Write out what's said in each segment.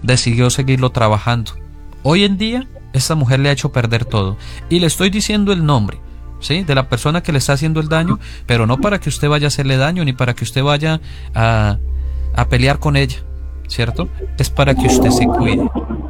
decidió seguirlo trabajando. Hoy en día, esta mujer le ha hecho perder todo. Y le estoy diciendo el nombre, ¿sí?, de la persona que le está haciendo el daño, pero no para que usted vaya a hacerle daño, ni para que usted vaya a pelear con ella, ¿cierto? Es para que usted se cuide.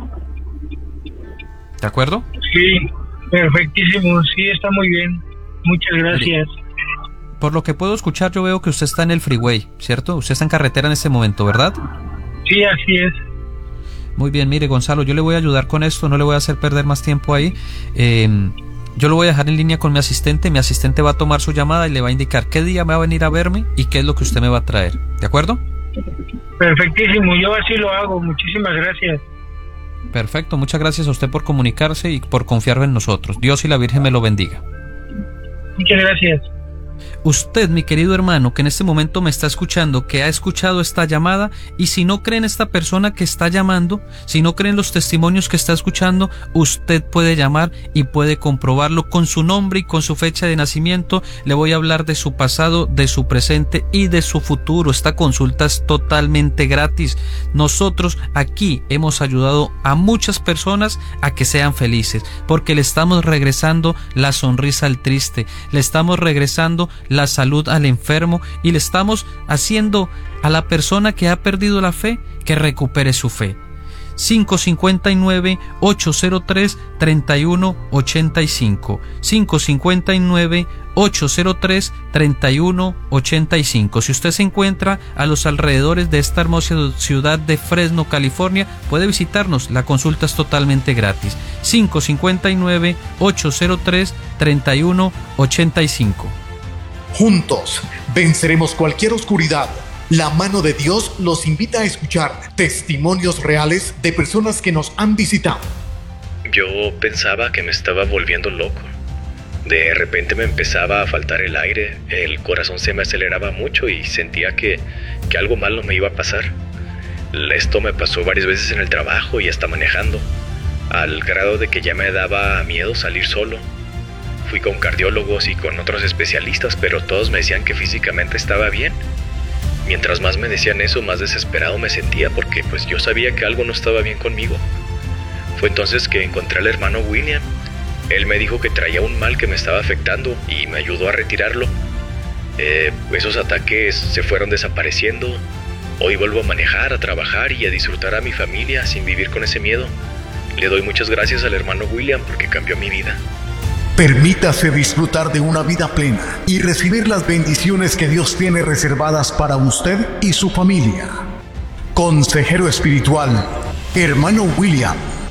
¿De acuerdo? Sí, perfectísimo, sí, está muy bien. Muchas gracias. Por lo que puedo escuchar, yo veo que usted está en el freeway, ¿cierto? Usted está en carretera en este momento, ¿verdad? Sí, así es. Muy bien, mire, Gonzalo, yo le voy a ayudar con esto, no le voy a hacer perder más tiempo ahí. Yo lo voy a dejar en línea con mi asistente va a tomar su llamada y le va a indicar qué día me va a venir a verme y qué es lo que usted me va a traer, ¿de acuerdo? Perfectísimo, yo así lo hago, muchísimas gracias. Perfecto, muchas gracias a usted por comunicarse y por confiar en nosotros. Dios y la Virgen me lo bendiga. Muchas gracias. Usted, mi querido hermano, que en este momento me está escuchando, que ha escuchado esta llamada, y si no cree en esta persona que está llamando, si no cree en los testimonios que está escuchando, usted puede llamar y puede comprobarlo con su nombre y con su fecha de nacimiento. Le voy a hablar de su pasado, de su presente y de su futuro. Esta consulta es totalmente gratis. Nosotros aquí hemos ayudado a muchas personas a que sean felices, porque le estamos regresando la sonrisa al triste, le estamos regresando la salud al enfermo y le estamos haciendo a la persona que ha perdido la fe que recupere su fe. 559-803-3185 559-803-3185. Si usted se encuentra a los alrededores de esta hermosa ciudad de Fresno, California, puede visitarnos. La consulta es totalmente gratis. 559-803-3185. Juntos venceremos cualquier oscuridad. La mano de Dios los invita a escuchar testimonios reales de personas que nos han visitado. Yo pensaba que me estaba volviendo loco. De repente me empezaba a faltar el aire, el corazón se me aceleraba mucho y sentía que algo malo me iba a pasar. Esto me pasó varias veces en el trabajo y hasta manejando, al grado de que ya me daba miedo salir solo. Fui con cardiólogos y con otros especialistas, pero todos me decían que físicamente estaba bien. Mientras más me decían eso, más desesperado me sentía porque pues yo sabía que algo no estaba bien conmigo. Fue entonces que encontré al hermano William. Él me dijo que traía un mal que me estaba afectando y me ayudó a retirarlo. Esos ataques se fueron desapareciendo. Hoy vuelvo a manejar, a trabajar y a disfrutar a mi familia sin vivir con ese miedo. Le doy muchas gracias al hermano William porque cambió mi vida. Permítase disfrutar de una vida plena y recibir las bendiciones que Dios tiene reservadas para usted y su familia. Consejero espiritual, hermano William.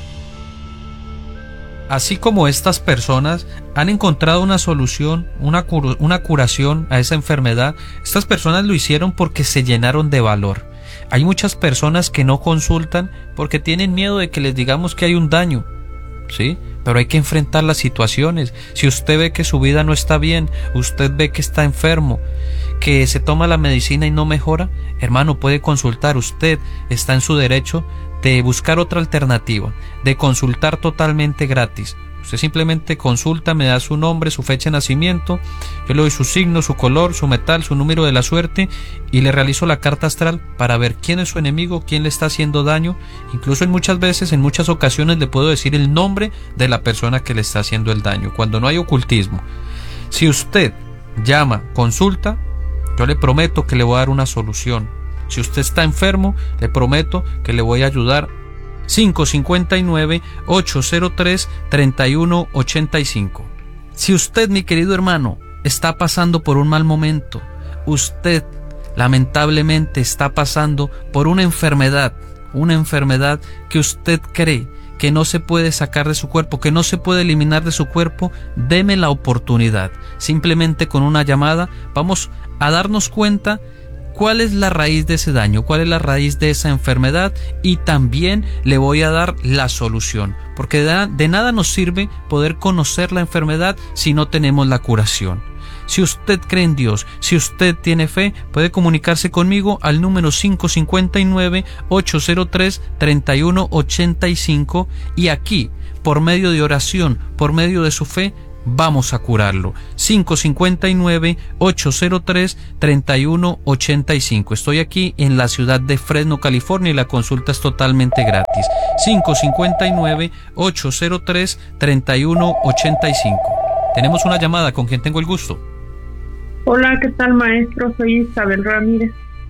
Así como estas personas han encontrado una solución, una curación a esa enfermedad, estas personas lo hicieron porque se llenaron de valor. Hay muchas personas que no consultan porque tienen miedo de que les digamos que hay un daño, ¿sí? Pero hay que enfrentar las situaciones. Si usted ve que su vida no está bien, usted ve que está enfermo, que se toma la medicina y no mejora, hermano, puede consultar. Usted está en su derecho de buscar otra alternativa, de consultar totalmente gratis. Usted simplemente consulta, me da su nombre, su fecha de nacimiento, yo le doy su signo, su color, su metal, su número de la suerte y le realizo la carta astral para ver quién es su enemigo, quién le está haciendo daño. Incluso en muchas ocasiones le puedo decir el nombre de la persona que le está haciendo el daño, cuando no hay ocultismo. Si usted llama, consulta, yo le prometo que le voy a dar una solución. Si usted está enfermo, le prometo que le voy a ayudar. 559-803-3185. Si usted, mi querido hermano, está pasando por un mal momento, usted lamentablemente está pasando por una enfermedad que usted cree que no se puede sacar de su cuerpo, que no se puede eliminar de su cuerpo, deme la oportunidad. Simplemente con una llamada vamos a darnos cuenta cuál es la raíz de ese daño, cuál es la raíz de esa enfermedad, y también le voy a dar la solución, porque de nada nos sirve poder conocer la enfermedad si no tenemos la curación. Si usted cree en Dios, si usted tiene fe, puede comunicarse conmigo al número 559-803-3185 y aquí, por medio de oración, por medio de su fe, vamos a curarlo. 559-803-3185. Estoy aquí en la ciudad de Fresno, California, y la consulta es totalmente gratis. 559-803-3185. Tenemos una llamada. ¿Con quién tengo el gusto? Hola, ¿qué tal, maestro? Soy Isabel Ramírez.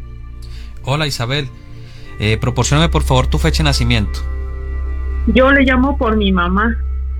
Hola, Isabel. Proporcióname por favor tu fecha de nacimiento. Yo le llamo por mi mamá.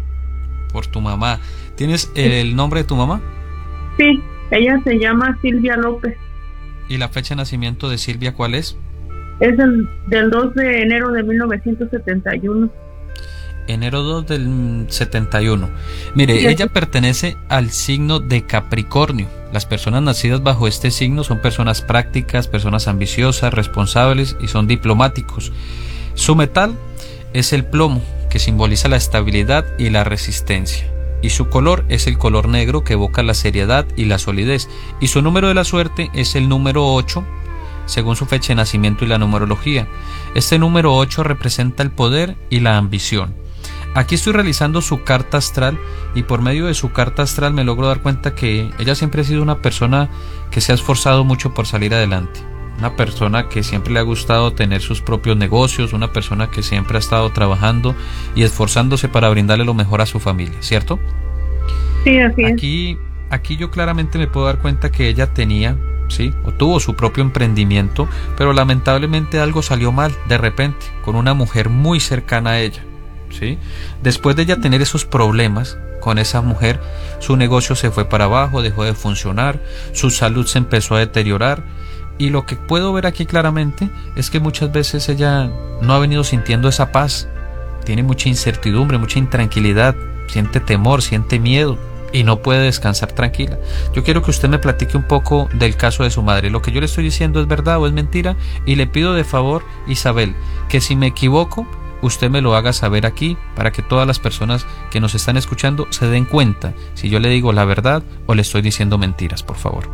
Por tu mamá. ¿Tienes el nombre de tu mamá? Sí, ella se llama Silvia López. ¿Y la fecha de nacimiento de Silvia cuál es? Es del 2 de enero de 1971. Enero 2 del 71. Mire, Sí. ella pertenece al signo de Capricornio. Las personas nacidas bajo este signo son personas prácticas, personas ambiciosas, responsables y son diplomáticos. Su metal es el plomo, que simboliza la estabilidad y la resistencia. Y su color es el color negro, que evoca la seriedad y la solidez. Y su número de la suerte es el número 8, según su fecha de nacimiento y la numerología. Este número 8 representa el poder y la ambición. Aquí estoy realizando su carta astral y por medio de su carta astral me logro dar cuenta que ella siempre ha sido una persona que se ha esforzado mucho por salir adelante. Una persona que siempre le ha gustado tener sus propios negocios, una persona que siempre ha estado trabajando y esforzándose para brindarle lo mejor a su familia, ¿cierto? Sí, así es. Aquí yo claramente me puedo dar cuenta que ella tenía, sí, o tuvo su propio emprendimiento, pero lamentablemente algo salió mal de repente con una mujer muy cercana a ella, ¿sí? Después de ella tener esos problemas con esa mujer, su negocio se fue para abajo, dejó de funcionar, su salud se empezó a deteriorar. Y lo que puedo ver aquí claramente es que muchas veces ella no ha venido sintiendo esa paz. Tiene mucha incertidumbre, mucha intranquilidad, siente temor, siente miedo y no puede descansar tranquila. Yo quiero que usted me platique un poco del caso de su madre. Lo que yo le estoy diciendo es verdad o es mentira, y le pido de favor, Isabel, que si me equivoco, usted me lo haga saber aquí para que todas las personas que nos están escuchando se den cuenta si yo le digo la verdad o le estoy diciendo mentiras, por favor.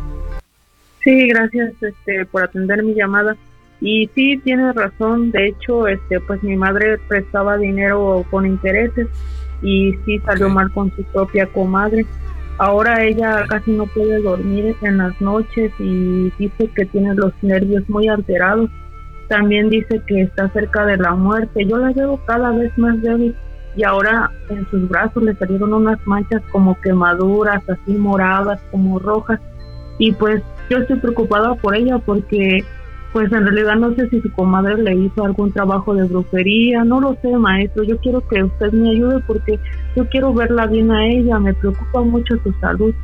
Sí, gracias por atender mi llamada. Y sí, tienes razón. De hecho, pues mi madre prestaba dinero con intereses y sí salió mal con su propia comadre. Ahora ella casi no puede dormir en las noches y dice que tiene los nervios muy alterados. También dice que está cerca de la muerte. Yo la veo cada vez más débil y ahora en sus brazos le salieron unas manchas como quemaduras, así moradas, como rojas. Y pues yo estoy preocupada por ella porque pues en realidad no sé si su comadre le hizo algún trabajo de brujería, no lo sé, maestro. Yo quiero que usted me ayude porque yo quiero verla bien a ella, me preocupa mucho su salud.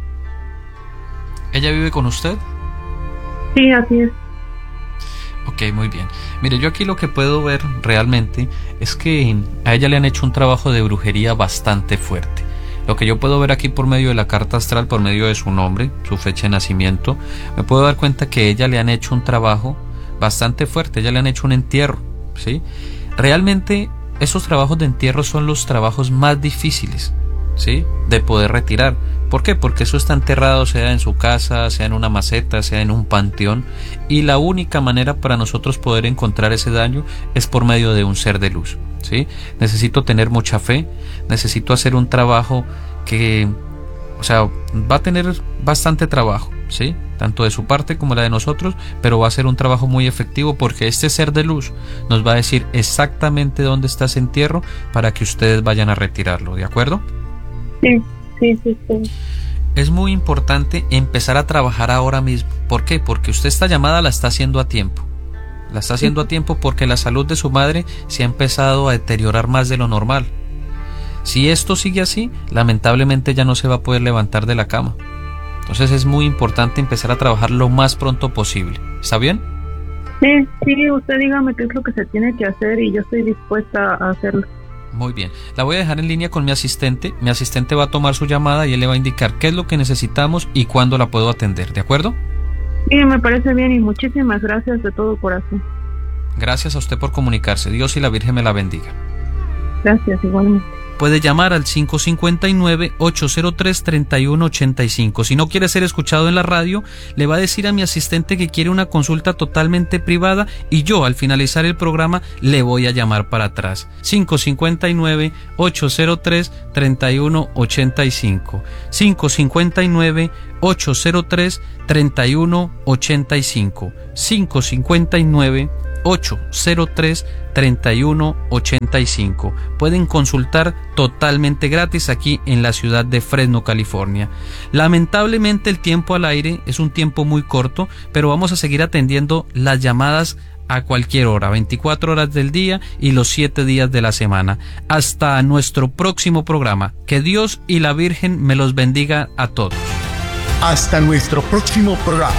¿Ella vive con usted? Sí, así es. Ok, muy bien. Mire, yo aquí lo que puedo ver realmente es que a ella le han hecho un trabajo de brujería bastante fuerte. Lo que yo puedo ver aquí por medio de la carta astral, por medio de su nombre, su fecha de nacimiento, me puedo dar cuenta que a ella le han hecho un trabajo bastante fuerte, a ella le han hecho un entierro, ¿sí? Realmente esos trabajos de entierro son los trabajos más difíciles, ¿sí?, de poder retirar. ¿Por qué? Porque eso está enterrado, sea en su casa, sea en una maceta, sea en un panteón, y la única manera para nosotros poder encontrar ese daño es por medio de un ser de luz, ¿sí? Necesito tener mucha fe, necesito hacer un trabajo que, o sea, va a tener bastante trabajo, ¿sí?, tanto de su parte como la de nosotros, pero va a ser un trabajo muy efectivo porque este ser de luz nos va a decir exactamente dónde está ese entierro para que ustedes vayan a retirarlo, ¿de acuerdo? Sí. Es muy importante empezar a trabajar ahora mismo. ¿Por qué? Porque usted esta llamada la está haciendo a tiempo. La está haciendo a tiempo porque la salud de su madre se ha empezado a deteriorar más de lo normal. Si esto sigue así, lamentablemente ya no se va a poder levantar de la cama. Entonces es muy importante empezar a trabajar lo más pronto posible. ¿Está bien? Sí, usted dígame qué es lo que se tiene que hacer y yo estoy dispuesta a hacerlo. Muy bien, la voy a dejar en línea con mi asistente. Mi asistente va a tomar su llamada y él le va a indicar qué es lo que necesitamos y cuándo la puedo atender, ¿de acuerdo? Sí, me parece bien y muchísimas gracias de todo corazón. Gracias a usted por comunicarse. Dios y la Virgen me la bendiga. Gracias, igualmente. puede llamar al 559-803-3185. Si no quiere ser escuchado en la radio, le va a decir a mi asistente que quiere una consulta totalmente privada y yo al finalizar el programa le voy a llamar para atrás. 559-803-3185. 559-803-3185. 559-803-3185. Pueden consultar totalmente gratis aquí en la ciudad de Fresno, California. Lamentablemente el tiempo al aire es un tiempo muy corto, pero vamos a seguir atendiendo las llamadas a cualquier hora, 24 horas del día y los 7 días de la semana. Hasta nuestro próximo programa. Que Dios y la Virgen me los bendiga a todos. Hasta nuestro próximo programa.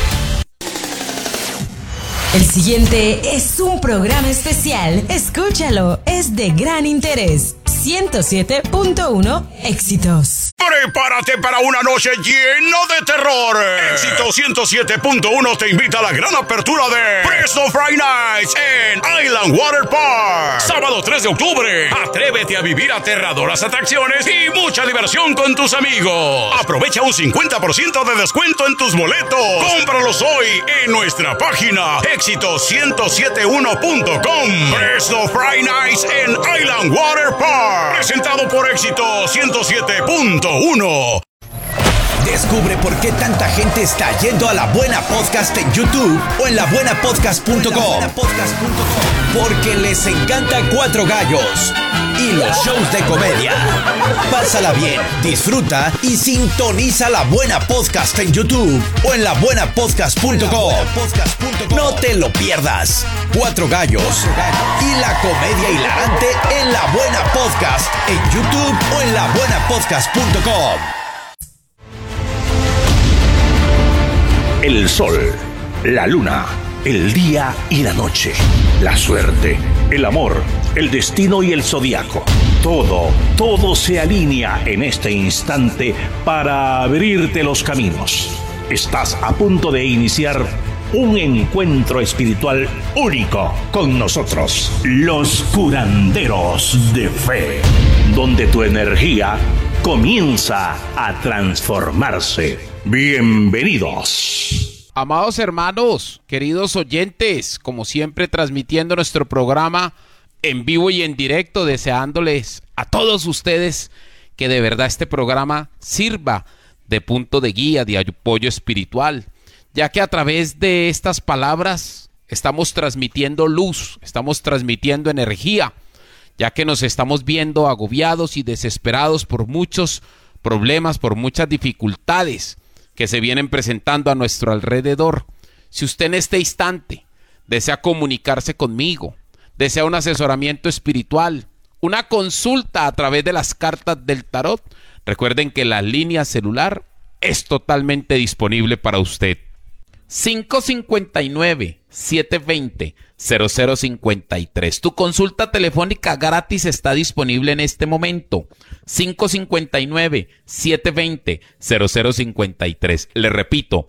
El siguiente es un programa especial. Escúchalo, es de gran interés. 107.1 Éxitos. Prepárate para una noche llena de terror. Éxito 107.1 te invita a la gran apertura de Fresno Friday Nights en Island Water Park. Sábado 3 de octubre. Atrévete a vivir aterradoras atracciones y mucha diversión con tus amigos. Aprovecha un 50% de descuento en tus boletos. Cómpralos hoy en nuestra página éxito1071.com. Fresno Friday Nights en Island Water Park. Presentado por Éxito 107.1. Descubre por qué tanta gente está yendo a La Buena Podcast en YouTube o en labuenapodcast.com. Porque les encanta Cuatro Gallos y los shows de comedia. Pásala bien, disfruta y sintoniza La Buena Podcast en YouTube o en labuenapodcast.com. No te lo pierdas. Cuatro Gallos y la comedia hilarante en La Buena Podcast en YouTube o en labuenapodcast.com. El sol, la luna, el día y la noche, la suerte, el amor, el destino y el zodiaco. Todo se alinea en este instante para abrirte los caminos. Estás a punto de iniciar un encuentro espiritual único con nosotros, los curanderos de fe, donde tu energía comienza a transformarse. Bienvenidos. Amados hermanos, queridos oyentes, como siempre transmitiendo nuestro programa en vivo y en directo, deseándoles a todos ustedes que de verdad este programa sirva de punto de guía, de apoyo espiritual, ya que a través de estas palabras estamos transmitiendo luz, estamos transmitiendo energía, ya que nos estamos viendo agobiados y desesperados por muchos problemas, por muchas dificultades que se vienen presentando a nuestro alrededor. Si usted en este instante desea comunicarse conmigo, desea un asesoramiento espiritual, una consulta a través de las cartas del tarot, recuerden que la línea celular es totalmente disponible para usted. 559-720-0053. Tu consulta telefónica gratis está disponible en este momento. 559-720-0053. Le repito,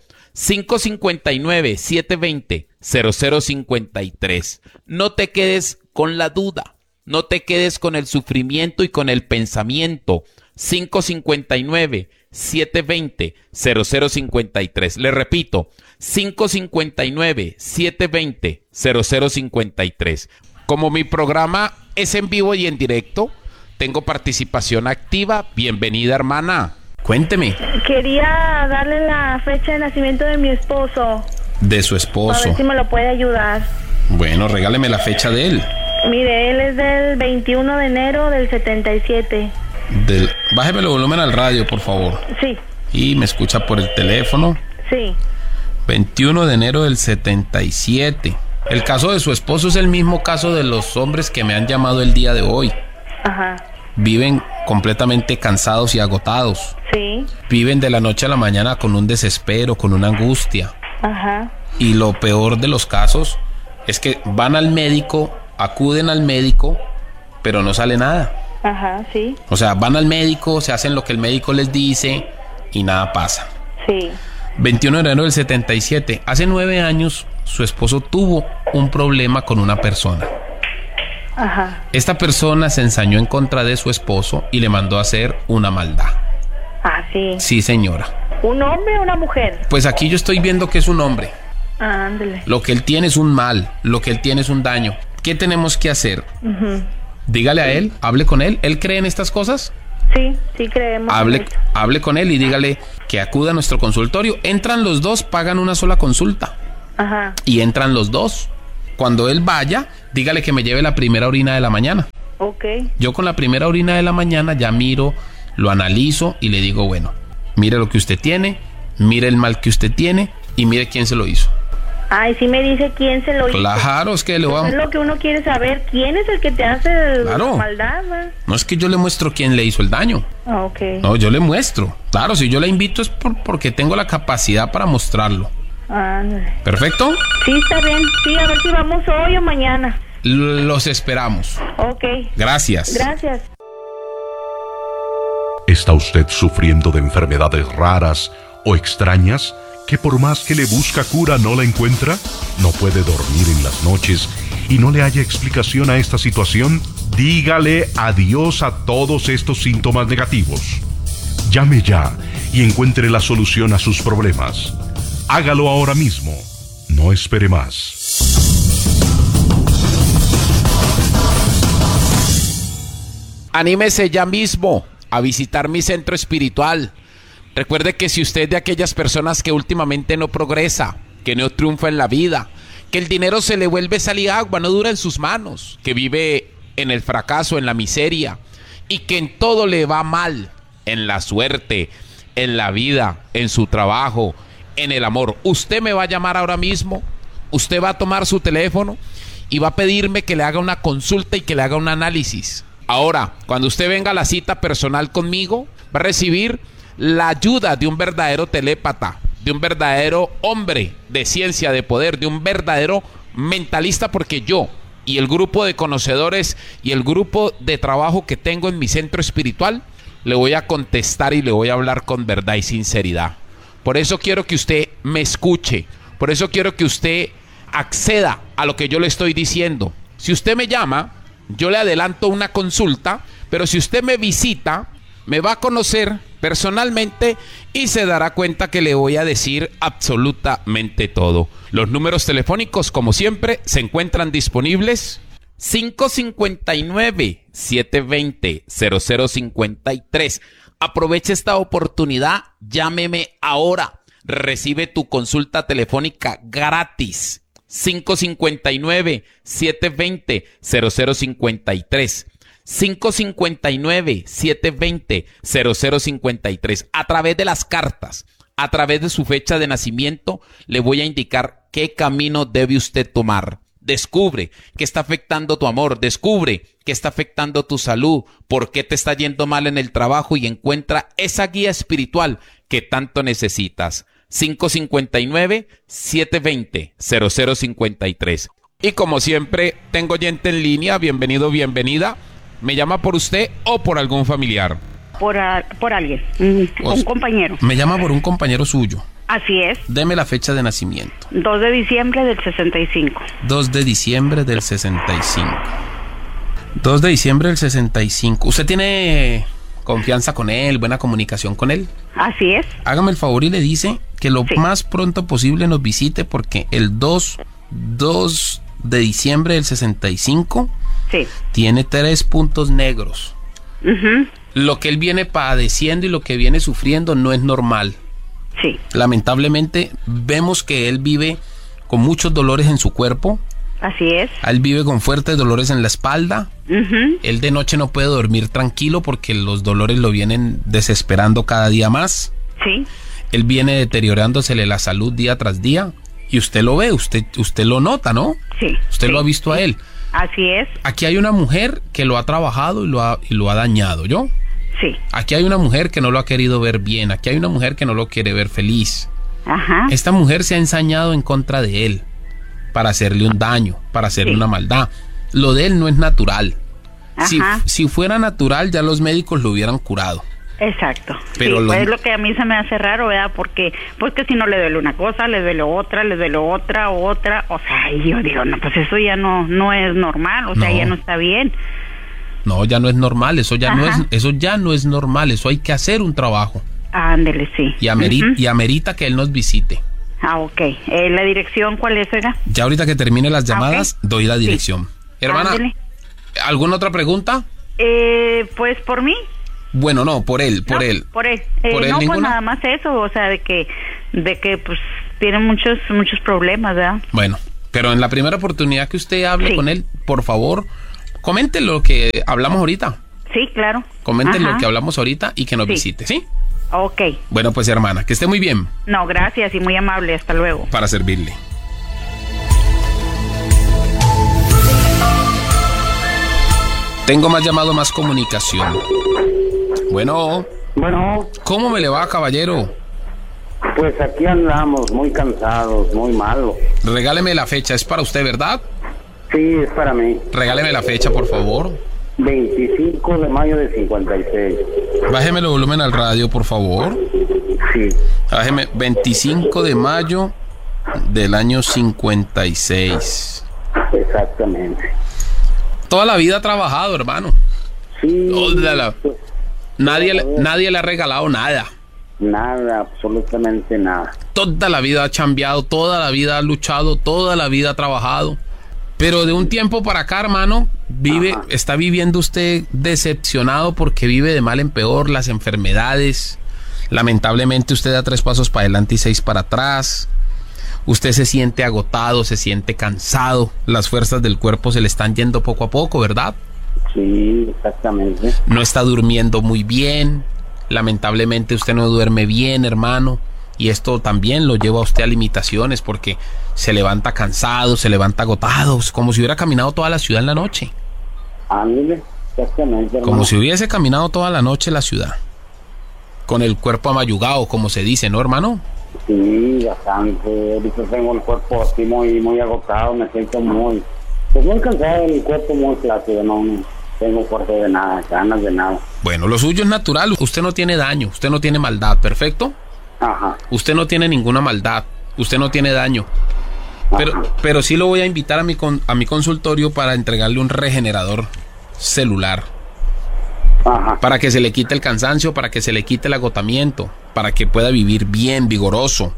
559-720-0053. No te quedes con la duda, no te quedes con el sufrimiento y con el pensamiento. 559-720-0053. Le repito, 559-720-0053. Como mi programa es en vivo y en directo, tengo participación activa. Bienvenida, hermana. Cuénteme. Quería darle la fecha de nacimiento de mi esposo. De su esposo. A ver si me lo puede ayudar. Bueno, regáleme la fecha de él. Mire, él es del 21 de enero del 77. Bájeme el volumen al radio, por favor. Sí. Y me escucha por el teléfono. Sí. 21 de enero del 77. El caso de su esposo es el mismo caso de los hombres que me han llamado el día de hoy. Ajá. Viven completamente cansados y agotados. Sí. Viven de la noche a la mañana con un desespero, con una angustia. Ajá. Y lo peor de los casos es que van al médico, acuden al médico, pero no sale nada. Ajá, sí. O sea, van al médico, se hacen lo que el médico les dice y nada pasa. Sí. 21 de enero del 77. Hace 9 años su esposo tuvo un problema con una persona. Ajá. Esta persona se ensañó en contra de su esposo y le mandó a hacer una maldad. Ah, sí. Sí, señora. ¿Un hombre o una mujer? Pues aquí yo estoy viendo que es un hombre. Ah, ándale. Lo que él tiene es un mal, lo que él tiene es un daño. ¿Qué tenemos que hacer? Dígale a él, hable con él. ¿Él cree en estas cosas? Sí, sí creemos. Hable con él y dígale que acuda a nuestro consultorio. Entran los dos, pagan una sola consulta. Ajá. Y entran los dos. Cuando él vaya, dígale que me lleve la primera orina de la mañana. Ok. Yo con la primera orina de la mañana ya miro, lo analizo y le digo, bueno, mire lo que usted tiene, mire el mal que usted tiene y mire quién se lo hizo. Ay, sí me dice quién se lo hizo. Claro, es que le vamos. Es lo que uno quiere saber. ¿Quién es el que te hace Claro. maldad? No es que yo le muestro quién le hizo el daño. Ah, ok. No, yo le muestro. Claro, si yo la invito es porque tengo la capacidad para mostrarlo. Ándale. ¿Perfecto? Sí, está bien. Sí, a ver si vamos hoy o mañana. Los esperamos. Ok. Gracias. Gracias. ¿Está usted sufriendo de enfermedades raras o extrañas que por más que le busca cura no la encuentra? ¿No puede dormir en las noches y no le haya explicación a esta situación? Dígale adiós a todos estos síntomas negativos. Llame ya y encuentre la solución a sus problemas. Hágalo ahora mismo. No espere más. Anímese ya mismo a visitar mi centro espiritual. Recuerde que si usted es de aquellas personas que últimamente no progresa, que no triunfa en la vida, que el dinero se le vuelve sal y agua, no dura en sus manos, que vive en el fracaso, en la miseria, y que en todo le va mal, en la suerte, en la vida, en su trabajo, en el amor, usted me va a llamar ahora mismo, usted va a tomar su teléfono y va a pedirme que le haga una consulta y que le haga un análisis. Ahora, cuando usted venga a la cita personal conmigo, va a recibir la ayuda de un verdadero telépata, de un verdadero hombre de ciencia, de poder, de un verdadero mentalista, porque yo y el grupo de conocedores y el grupo de trabajo que tengo en mi centro espiritual, le voy a contestar y le voy a hablar con verdad y sinceridad. Por eso quiero que usted me escuche, por eso quiero que usted acceda a lo que yo le estoy diciendo. Si usted me llama, yo le adelanto una consulta, pero si usted me visita, me va a conocer personalmente y se dará cuenta que le voy a decir absolutamente todo. Los números telefónicos, como siempre, se encuentran disponibles. 559-720-0053. Aproveche esta oportunidad, llámeme ahora. Recibe tu consulta telefónica gratis. 559-720-0053. 559-720-0053. A través de las cartas, a través de su fecha de nacimiento, le voy a indicar qué camino debe usted tomar. Descubre qué está afectando tu amor, descubre qué está afectando tu salud, por qué te está yendo mal en el trabajo y encuentra esa guía espiritual que tanto necesitas. 559-720-0053. Y como siempre, tengo oyente en línea. Bienvenido, bienvenida. ¿Me llama por usted o por algún familiar? Por alguien, un compañero. Me llama por un compañero suyo. Así es. Deme la fecha de nacimiento. 2 de diciembre del 65. 2 de diciembre del 65. 2 de diciembre del 65. ¿Usted tiene confianza con él, buena comunicación con él? Así es. Hágame el favor y le dice que lo más pronto posible nos visite, porque el 2 de diciembre del 65 tiene 3 puntos negros. Lo que él viene padeciendo y lo que viene sufriendo no es normal. Sí. Lamentablemente vemos que él vive con muchos dolores en su cuerpo. Así es. Él vive con fuertes dolores en la espalda. Él de noche no puede dormir tranquilo porque los dolores lo vienen desesperando cada día más. Sí. Él viene deteriorándosele la salud día tras día. Y usted lo ve, usted lo nota, ¿no? Sí. Usted lo ha visto a él. Así es. Aquí hay una mujer que lo ha trabajado y lo ha dañado, ¿yo? Sí. Aquí hay una mujer que no lo ha querido ver bien. Aquí hay una mujer que no lo quiere ver feliz. Ajá. Esta mujer se ha ensañado en contra de él para hacerle un daño, para hacerle una maldad. Lo de él no es natural. Si fuera natural, ya los médicos lo hubieran curado. Exacto. Pero sí, pues es lo que a mí se me hace raro, ¿verdad? Porque pues que si no le duele una cosa, le duele otra, o sea, y yo digo, no, pues eso ya no es normal, o sea, ya no está bien. No, ya no es normal, eso ya no es normal, eso hay que hacer un trabajo. Ándele, sí. Y amerita que él nos visite. Ah, ok. ¿La dirección cuál es, oiga? Ya ahorita que termine las llamadas, doy la dirección. Sí. Hermana, ándele. ¿Alguna otra pregunta? Pues por mí. Bueno, no, por él. ¿Por él no, pues nada más eso, o sea, de que pues tiene muchos problemas, ¿verdad? Bueno, pero en la primera oportunidad que usted hable con él, por favor, comente lo que hablamos ahorita. Sí, claro. Comente lo que hablamos ahorita y que nos visite, ¿sí? Ok. Bueno, pues hermana, que esté muy bien. No, gracias y muy amable, hasta luego. Para servirle. Tengo más llamado, más comunicación. Bueno. ¿Cómo me le va, caballero? Pues aquí andamos, muy cansados, muy malos. Regáleme la fecha, es para usted, ¿verdad? Sí, es para mí. Regáleme la fecha, por favor. 25 de mayo de 56. Bájeme el volumen al radio, por favor. Sí. Bájeme 25 de mayo del año 56. Exactamente. Toda la vida ha trabajado, hermano. Sí. Nadie le ha regalado nada. Nada, absolutamente nada. Toda la vida ha chambeado, toda la vida ha luchado, toda la vida ha trabajado. Pero de un tiempo para acá, hermano, está viviendo usted decepcionado porque vive de mal en peor, las enfermedades. Lamentablemente usted da 3 pasos para adelante y 6 para atrás. Usted se siente agotado, se siente cansado. Las fuerzas del cuerpo se le están yendo poco a poco, ¿verdad? Sí, exactamente. No está durmiendo muy bien. Lamentablemente usted no duerme bien, hermano. Y esto también lo lleva a usted a limitaciones porque se levanta cansado, se levanta agotado, como si hubiera caminado toda la ciudad en la noche. Ándale, exactamente, hermano. Como si hubiese caminado toda la noche en la ciudad. Con el cuerpo amayugado, como se dice, ¿no, hermano? Sí, bastante. Ahorita tengo el cuerpo así muy agotado, me siento muy cansado, el cuerpo muy flácido, no tengo fuerza de nada, ganas de nada. Bueno, lo suyo es natural, usted no tiene daño, usted no tiene maldad, ¿perfecto? Ajá. Usted no tiene ninguna maldad, usted no tiene daño. Pero sí lo voy a invitar a mi consultorio para entregarle un regenerador celular. Ajá. Para que se le quite el cansancio, para que se le quite el agotamiento, para que pueda vivir bien, vigoroso.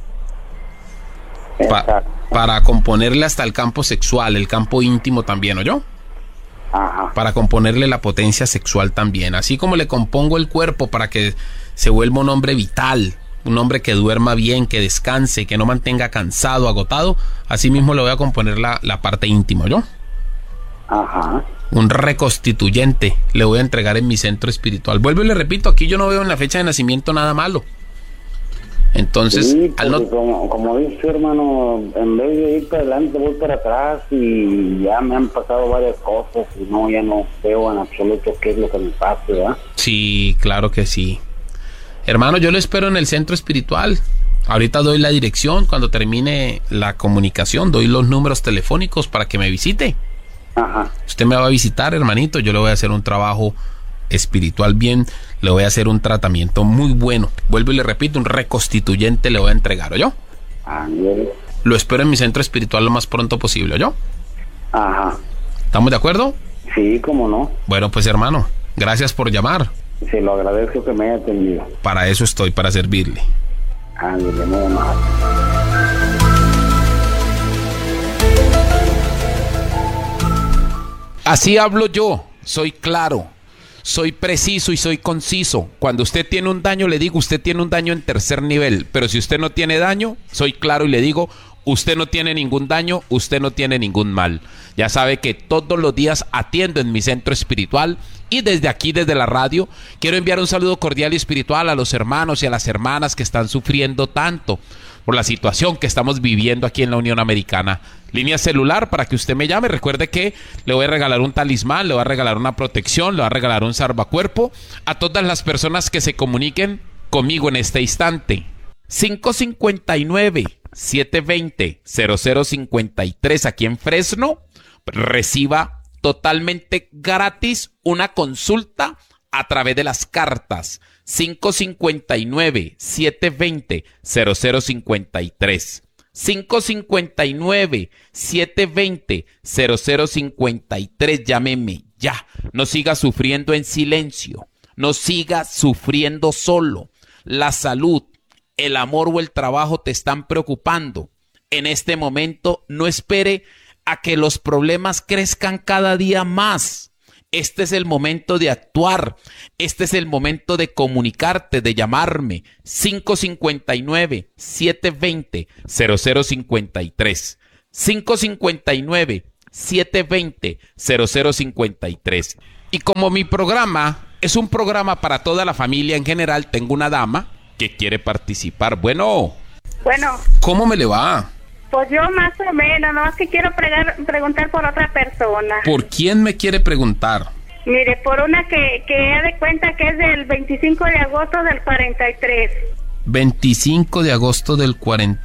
Para componerle hasta el campo sexual, el campo íntimo también, ¿oyó? Ajá. Para componerle la potencia sexual también. Así como le compongo el cuerpo para que se vuelva un hombre vital, un hombre que duerma bien, que descanse, que no mantenga cansado, agotado, así mismo le voy a componer la parte íntima, ¿yo? Ajá. Un reconstituyente le voy a entregar en mi centro espiritual. Vuelvo y le repito, aquí yo no veo en la fecha de nacimiento nada malo. Entonces, sí, como dice, hermano, en vez de ir para adelante voy para atrás y ya me han pasado varias cosas y ya no veo en absoluto qué es lo que me pasa, ¿verdad? Sí, claro que sí. Hermano, yo lo espero en el centro espiritual. Ahorita doy la dirección, cuando termine la comunicación, doy los números telefónicos para que me visite. Ajá. Usted me va a visitar, hermanito, yo le voy a hacer un trabajo espiritual bien, le voy a hacer un tratamiento muy bueno. Vuelvo y le repito, un reconstituyente le voy a entregar, ¿oyó? Bien. Lo espero en mi centro espiritual lo más pronto posible, ¿oyó? Ajá. ¿Estamos de acuerdo? Sí, cómo no. Bueno, pues hermano, gracias por llamar. Se lo agradezco que me haya atendido. Para eso estoy, para servirle. Ándale, nada más. Así hablo yo, soy claro, soy preciso y soy conciso. Cuando usted tiene un daño, le digo, usted tiene un daño en 3er nivel. Pero si usted no tiene daño, soy claro y le digo, usted no tiene ningún daño, usted no tiene ningún mal. Ya sabe que todos los días atiendo en mi centro espiritual y desde aquí, desde la radio, quiero enviar un saludo cordial y espiritual a los hermanos y a las hermanas que están sufriendo tanto por la situación que estamos viviendo aquí en la Unión Americana. Línea celular para que usted me llame. Recuerde que le voy a regalar un talismán, le voy a regalar una protección, le voy a regalar un salvacuerpo a todas las personas que se comuniquen conmigo en este instante. 559-720-0053 aquí en Fresno. Reciba totalmente gratis una consulta a través de las cartas 559-720-0053. 559-720-0053. Llámeme ya. No siga sufriendo en silencio. No siga sufriendo solo. La salud, el amor o el trabajo te están preocupando. En este momento no espere a que los problemas crezcan cada día más. Este es el momento de actuar. Este es el momento de comunicarte, de llamarme. 559-720-0053. 559-720-0053. Y como mi programa es un programa para toda la familia en general, tengo una dama que quiere participar. Bueno, ¿cómo me le va? Pues yo más o menos, no es que quiero preguntar por otra persona. ¿Por quién me quiere preguntar? Mire, por una que he de cuenta que es del 25 de agosto del 43. 25 de agosto del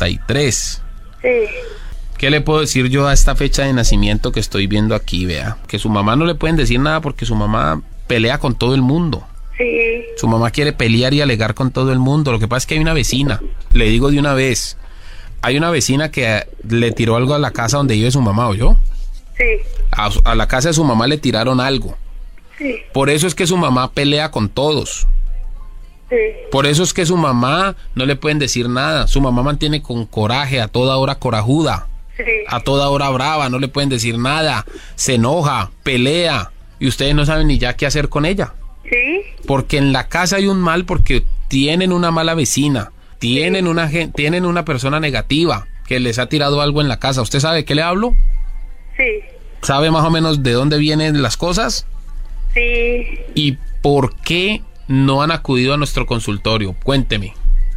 43. Sí. ¿Qué le puedo decir yo a esta fecha de nacimiento que estoy viendo aquí? Vea, que su mamá no le pueden decir nada porque su mamá pelea con todo el mundo. Sí. Su mamá quiere pelear y alegar con todo el mundo. Lo que pasa es que hay una vecina, le digo de una vez, hay una vecina que le tiró algo a la casa donde vive su mamá, ¿oyó? Sí. A la casa de su mamá le tiraron algo. Sí. Por eso es que su mamá pelea con todos. Sí. Por eso es que su mamá no le pueden decir nada. Su mamá mantiene con coraje, a toda hora corajuda. Sí. A toda hora brava, no le pueden decir nada. Se enoja, pelea. Y ustedes no saben ni ya qué hacer con ella. Sí. Porque en la casa hay un mal porque tienen una mala vecina. Tienen una persona negativa que les ha tirado algo en la casa. ¿Usted sabe de qué le hablo? Sí. ¿Sabe más o menos de dónde vienen las cosas? Sí. ¿Y por qué no han acudido a nuestro consultorio? Cuénteme.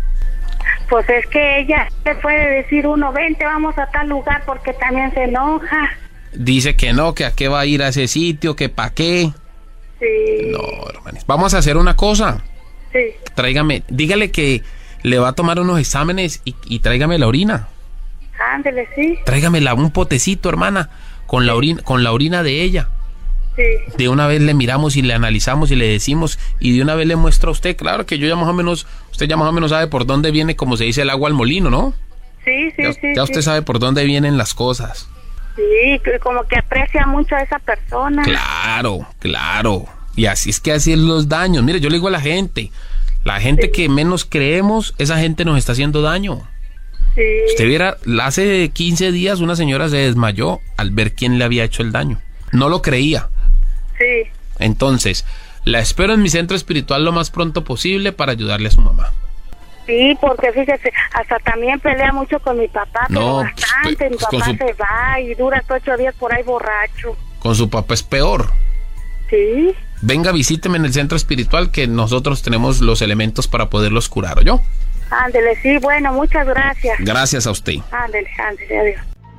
Pues es que ella te puede decir uno, vente, vamos a tal lugar, porque también se enoja. Dice que no, que a qué va a ir a ese sitio, que pa' qué. Sí. No, hermanos. Vamos a hacer una cosa. Sí. Tráigame, dígale que le va a tomar unos exámenes y tráigame la orina. Ándele, sí. Tráigamela, un potecito, hermana, con la orina de ella. Sí. De una vez le miramos y le analizamos y le decimos, y de una vez le muestro a usted, claro que yo ya más o menos, usted ya más o menos sabe por dónde viene, como se dice, el agua al molino, ¿no? Sí, sí, Ya usted sabe por dónde vienen las cosas. Sí, como que aprecia mucho a esa persona. Claro, claro. Y así es que así es los daños. Mire, yo le digo a la gente que menos creemos, esa gente nos está haciendo daño. Sí. Usted viera, hace 15 días una señora se desmayó al ver quién le había hecho el daño. No lo creía. Sí. Entonces, la espero en mi centro espiritual lo más pronto posible para ayudarle a su mamá. Sí, porque fíjese, hasta también pelea mucho con mi papá, pero bastante. Mi papá se va y dura hasta 8 días por ahí borracho. Con su papá es peor. Sí. Venga, visíteme en el centro espiritual que nosotros tenemos los elementos para poderlos curar, ¿oyó? Ándele, sí, bueno, muchas gracias. Gracias a usted. Ándele, adiós.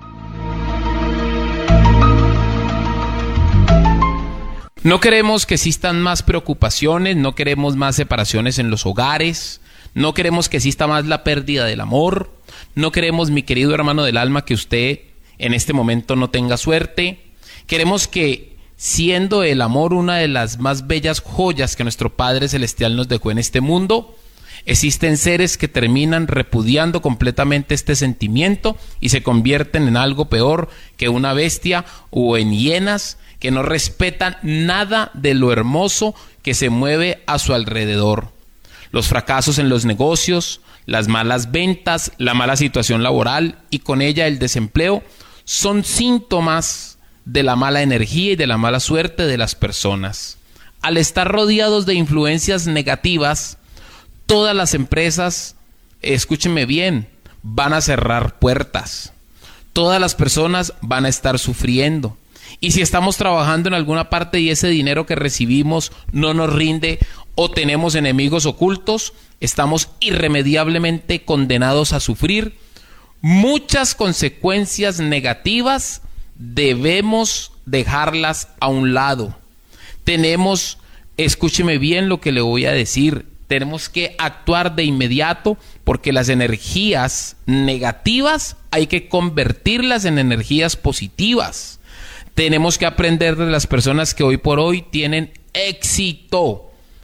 No queremos que existan más preocupaciones, no queremos más separaciones en los hogares, no queremos que exista más la pérdida del amor, no queremos, mi querido hermano del alma, que usted en este momento no tenga suerte. Queremos que, siendo el amor una de las más bellas joyas que nuestro Padre Celestial nos dejó en este mundo, existen seres que terminan repudiando completamente este sentimiento y se convierten en algo peor que una bestia o en hienas que no respetan nada de lo hermoso que se mueve a su alrededor. Los fracasos en los negocios, las malas ventas, la mala situación laboral y con ella el desempleo son síntomas de la mala energía y de la mala suerte de las personas. Al estar rodeados de influencias negativas, todas las empresas, escúchenme bien, van a cerrar puertas. Todas las personas van a estar sufriendo. Y si estamos trabajando en alguna parte y ese dinero que recibimos no nos rinde o tenemos enemigos ocultos, estamos irremediablemente condenados a sufrir muchas consecuencias negativas. Debemos dejarlas a un lado. Tenemos, escúcheme bien lo que le voy a decir, tenemos que actuar de inmediato porque las energías negativas hay que convertirlas en energías positivas. Tenemos que aprender de las personas que hoy por hoy tienen éxito.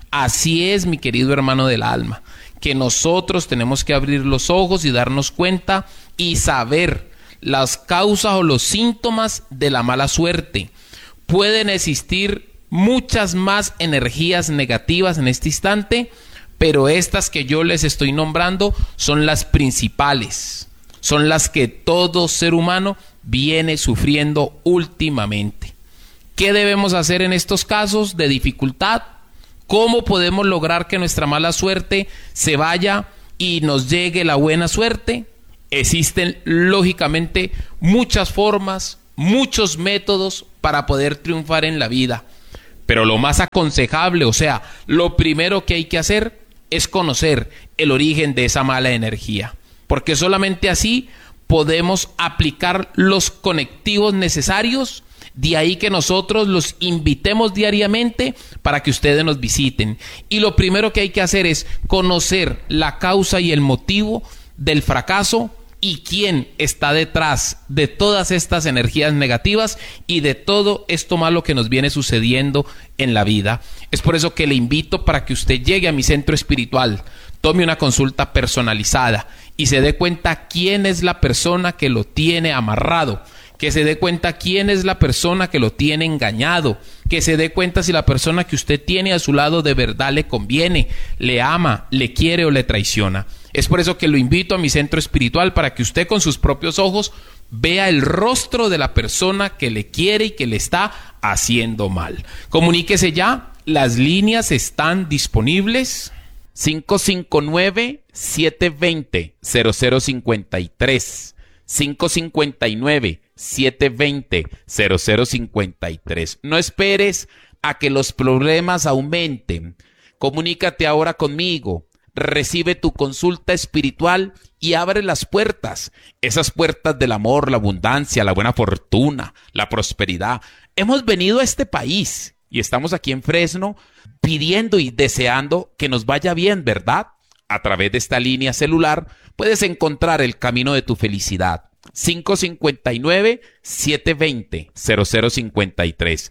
Así es, mi querido hermano del alma, que nosotros tenemos que abrir los ojos y darnos cuenta y saber las causas o los síntomas de la mala suerte. Pueden existir muchas más energías negativas en este instante, pero estas que yo les estoy nombrando son las principales, son las que todo ser humano viene sufriendo últimamente. ¿Qué debemos hacer en estos casos de dificultad? ¿Cómo podemos lograr que nuestra mala suerte se vaya y nos llegue la buena suerte? Existen lógicamente muchas formas, muchos métodos para poder triunfar en la vida. Pero lo más aconsejable, o sea, lo primero que hay que hacer es conocer el origen de esa mala energía. Porque solamente así podemos aplicar los conectivos necesarios. De ahí que nosotros los invitemos diariamente para que ustedes nos visiten. Y lo primero que hay que hacer es conocer la causa y el motivo del fracaso y quién está detrás de todas estas energías negativas y de todo esto malo que nos viene sucediendo en la vida. Es por eso que le invito para que usted llegue a mi centro espiritual, tome una consulta personalizada y se dé cuenta quién es la persona que lo tiene amarrado, que se dé cuenta quién es la persona que lo tiene engañado, que se dé cuenta si la persona que usted tiene a su lado de verdad le conviene, le ama, le quiere o le traiciona. Es por eso que lo invito a mi centro espiritual para que usted con sus propios ojos vea el rostro de la persona que le quiere y que le está haciendo mal. Comuníquese ya, las líneas están disponibles. 559-720-0053. 559-720-0053. No esperes a que los problemas aumenten. Comunícate ahora conmigo. Recibe tu consulta espiritual y abre las puertas. Esas puertas del amor, la abundancia, la buena fortuna, la prosperidad. Hemos venido a este país y estamos aquí en Fresno pidiendo y deseando que nos vaya bien, ¿verdad? A través de esta línea celular puedes encontrar el camino de tu felicidad. 559-720-0053.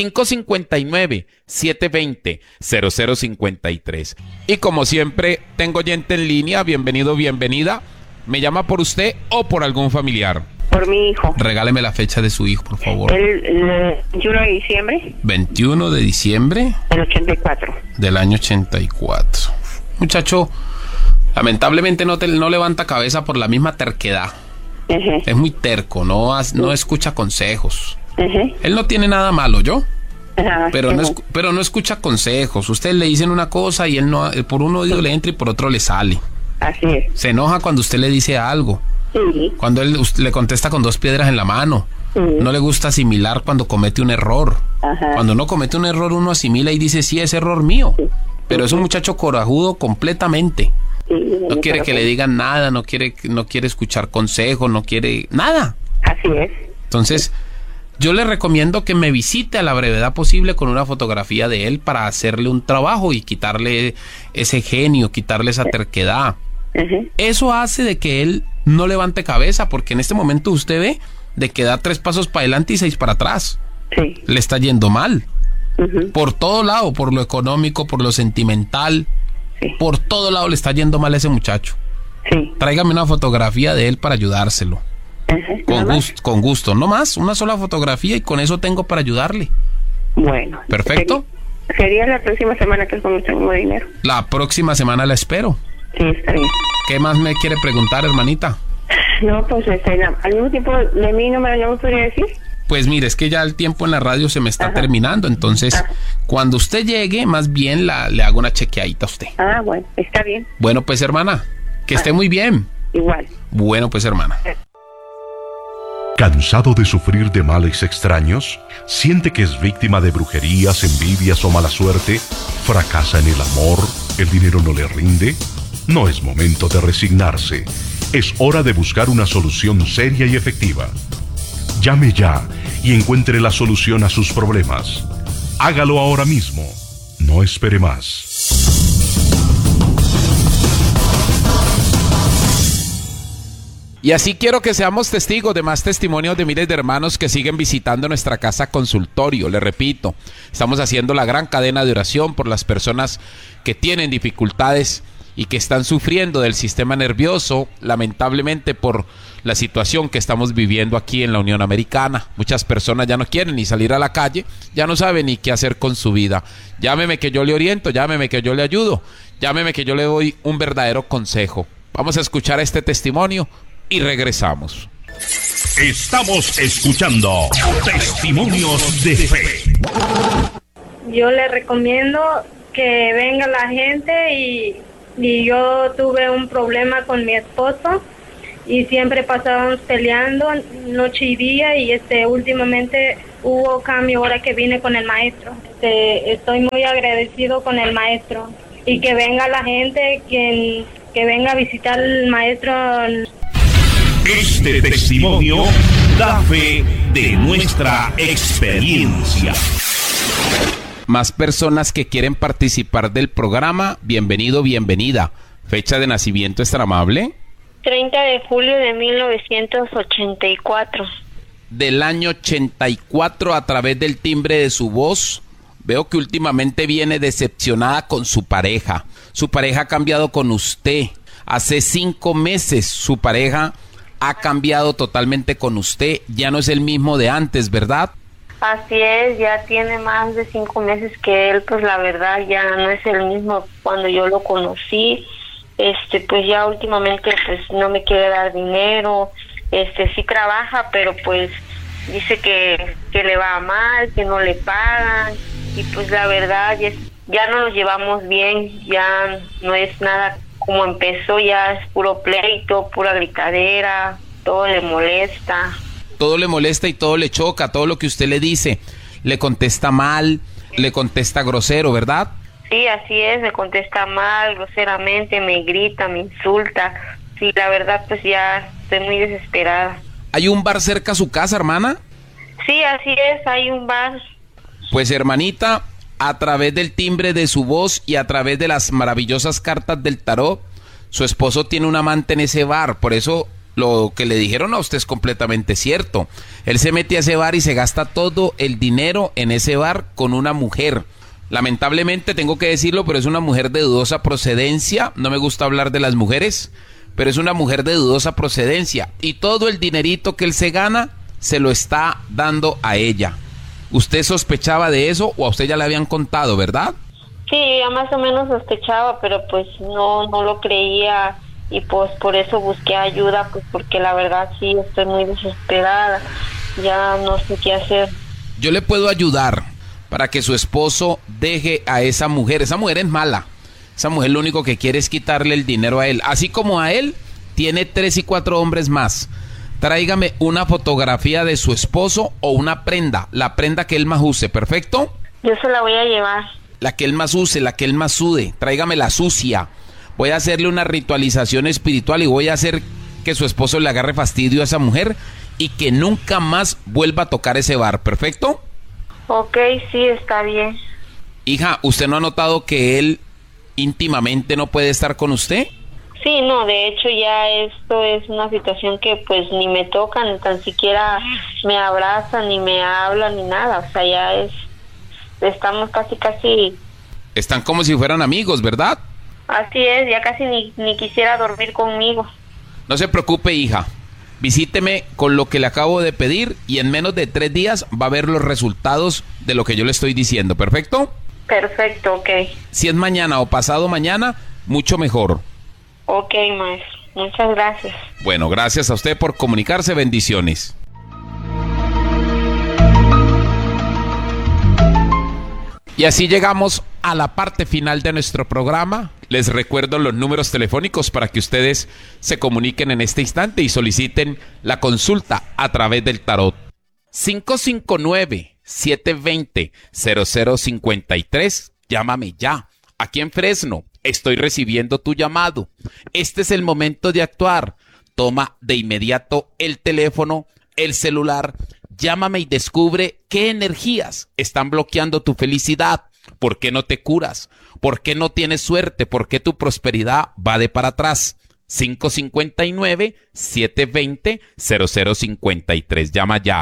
559-720-0053. Y como siempre, tengo oyente en línea. Bienvenido, bienvenida. ¿Me llama por usted o por algún familiar? Por mi hijo. Regáleme la fecha de su hijo, por favor. El 21 de diciembre. 21 de diciembre. Del 84. Del año 84. Muchacho, lamentablemente no levanta cabeza por la misma terquedad. Uh-huh. Es muy terco, no escucha consejos. Uh-huh. Él no tiene nada malo, ¿yo? Uh-huh. Pero no escucha consejos. Usted le dicen una cosa y él no, por un oído le entra y por otro le sale. Así es. Se enoja cuando usted le dice algo. Sí. Cuando él le contesta con dos piedras en la mano. Sí. No le gusta asimilar cuando comete un error. Uh-huh. Cuando uno comete un error, uno asimila y dice, sí, es error mío. Sí. Pero es un muchacho corajudo completamente. Sí, no quiere que le digan nada, no quiere escuchar consejos, no quiere nada. Así es. Entonces, yo le recomiendo que me visite a la brevedad posible con una fotografía de él para hacerle un trabajo y quitarle ese genio, quitarle esa terquedad. Uh-huh. Eso hace de que él no levante cabeza, porque en este momento usted ve de que da 3 pasos para adelante y 6 para atrás. Sí. Le está yendo mal. Uh-huh. Por todo lado, por lo económico, por lo sentimental. Sí. Por todo lado le está yendo mal a ese muchacho. Sí. Tráigame una fotografía de él para ayudárselo. Uh-huh. Con gusto. No más, una sola fotografía y con eso tengo para ayudarle. Bueno. ¿Perfecto? Sería la próxima semana que es cuando tengo dinero. La próxima semana la espero. Sí, está bien. ¿Qué más me quiere preguntar, hermanita? No, pues al mismo tiempo de mí no me podría decir. Pues mire, es que ya el tiempo en la radio se me está terminando, entonces cuando usted llegue, más bien le hago una chequeadita a usted. Ah, bueno, está bien. Bueno, pues hermana, que esté muy bien. Igual. Bueno, pues hermana. ¿Cansado de sufrir de males extraños? ¿Siente que es víctima de brujerías, envidias o mala suerte? ¿Fracasa en el amor? ¿El dinero no le rinde? No es momento de resignarse. Es hora de buscar una solución seria y efectiva. Llame ya y encuentre la solución a sus problemas. Hágalo ahora mismo. No espere más. Y así quiero que seamos testigos de más testimonios de miles de hermanos que siguen visitando nuestra casa consultorio. Les repito, estamos haciendo la gran cadena de oración por las personas que tienen dificultades y que están sufriendo del sistema nervioso, lamentablemente por la situación que estamos viviendo aquí en la Unión Americana. Muchas personas ya no quieren ni salir a la calle, ya no saben ni qué hacer con su vida. Llámeme que yo le oriento, llámeme que yo le ayudo, llámeme que yo le doy un verdadero consejo. Vamos a escuchar este testimonio y regresamos. Estamos escuchando Testimonios de Fe. Yo le recomiendo que venga la gente y yo tuve un problema con mi esposo y siempre pasábamos peleando noche y día y últimamente hubo cambio ahora que vine con el maestro. Estoy muy agradecido con el maestro y que venga la gente, que venga a visitar al maestro. Este testimonio da fe de nuestra experiencia. Más personas que quieren participar del programa, bienvenido, bienvenida. ¿Fecha de nacimiento es tan amable? 30 de julio de 1984. Del año 84, a través del timbre de su voz, veo que últimamente viene decepcionada con su pareja. Su pareja ha cambiado con usted. Hace 5 meses su pareja ha cambiado totalmente con usted. Ya no es el mismo de antes, ¿verdad? Así es, ya tiene más de 5 meses que él, pues la verdad ya no es el mismo cuando yo lo conocí. Pues ya últimamente pues no me quiere dar dinero, sí trabaja, pero pues dice que le va mal, que no le pagan, y pues la verdad ya no nos llevamos bien, ya no es nada como empezó, ya es puro pleito, pura gritadera, todo le molesta. Todo le molesta y todo le choca, todo lo que usted le dice, le contesta mal, le contesta grosero, ¿verdad? Sí, así es, me contesta mal, groseramente, me grita, me insulta. Sí, la verdad, pues ya estoy muy desesperada. ¿Hay un bar cerca a su casa, hermana? Sí, así es, hay un bar. Pues, hermanita, a través del timbre de su voz y a través de las maravillosas cartas del tarot, su esposo tiene un amante en ese bar. Por eso lo que le dijeron a usted es completamente cierto. Él se mete a ese bar y se gasta todo el dinero en ese bar con una mujer. Lamentablemente tengo que decirlo, pero es una mujer de dudosa procedencia. No me gusta hablar de las mujeres, pero es una mujer de dudosa procedencia. Y todo el dinerito que él se gana, se lo está dando a ella. ¿Usted sospechaba de eso o a usted ya le habían contado, verdad? Sí, ya más o menos sospechaba, pero pues no lo creía. Y pues por eso busqué ayuda, pues porque la verdad sí estoy muy desesperada. Ya no sé qué hacer. Yo le puedo ayudar para que su esposo deje a esa mujer. Esa mujer es mala. Esa mujer lo único que quiere es quitarle el dinero a él. Así como a él, tiene 3 y 4 hombres más. Tráigame una fotografía de su esposo o una prenda. La prenda que él más use, ¿perfecto? Yo se la voy a llevar. La que él más use, la que él más sude. Tráigame la sucia. Voy a hacerle una ritualización espiritual y voy a hacer que su esposo le agarre fastidio a esa mujer y que nunca más vuelva a tocar ese bar, ¿perfecto? Ok, sí, está bien. Hija, ¿usted no ha notado que él íntimamente no puede estar con usted? Sí, no, de hecho ya esto es una situación que pues ni me tocan, ni tan siquiera me abrazan, ni me hablan, ni nada. O sea, ya estamos casi... Están como si fueran amigos, ¿verdad? Así es, ya casi ni quisiera dormir conmigo. No se preocupe, hija. Visíteme con lo que le acabo de pedir y en menos de 3 días va a ver los resultados de lo que yo le estoy diciendo, ¿perfecto? Perfecto, ok. Si es mañana o pasado mañana, mucho mejor. Ok, maestro. Muchas gracias. Bueno, gracias a usted por comunicarse. Bendiciones. Y así llegamos a la parte final de nuestro programa. Les recuerdo los números telefónicos para que ustedes se comuniquen en este instante y soliciten la consulta a través del tarot. 559-720-0053. Llámame ya. Aquí en Fresno estoy recibiendo tu llamado. Este es el momento de actuar. Toma de inmediato el teléfono, el celular. Llámame y descubre qué energías están bloqueando tu felicidad. ¿Por qué no te curas? ¿Por qué no tienes suerte? ¿Por qué tu prosperidad va de para atrás? 559-720-0053. Llama ya.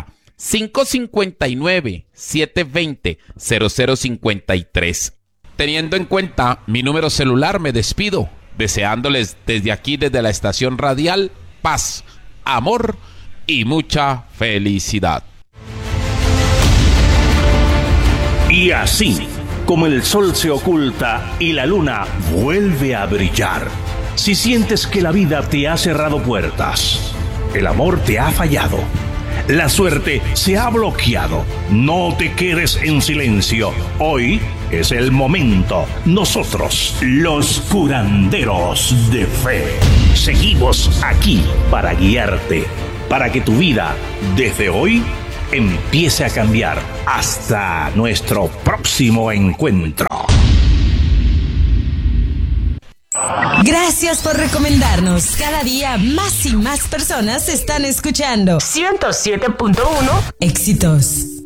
559-720-0053. Teniendo en cuenta mi número celular, me despido, deseándoles desde aquí, desde la estación radial, paz, amor y mucha felicidad. Y así, como el sol se oculta y la luna vuelve a brillar, si sientes que la vida te ha cerrado puertas, el amor te ha fallado, la suerte se ha bloqueado, no te quedes en silencio. Hoy es el momento. Nosotros, los curanderos de fe, seguimos aquí para guiarte, para que tu vida, desde hoy, empiece a cambiar. Hasta nuestro próximo encuentro. Gracias por recomendarnos. Cada día más y más personas están escuchando 107.1 Éxitos.